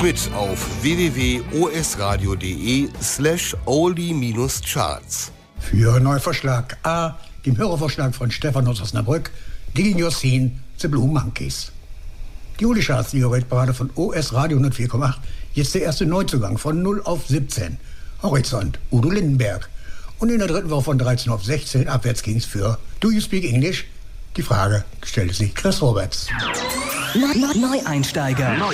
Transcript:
Mit auf www.osradio.de/oldie-charts. Für Neuvorschlag A, dem Hörervorschlag von Stefan aus Osnabrück, Digging Your Scene, The Blue Monkeys. Die Oldie Charts, die Hörerparade von OS Radio 104,8. Jetzt der erste Neuzugang von 0 auf 17. Horizont, Udo Lindenberg. Und in der dritten Woche von 13 auf 16 abwärts ging es für Do You Speak English? Die Frage stellte sich Chris Roberts. Neueinsteiger.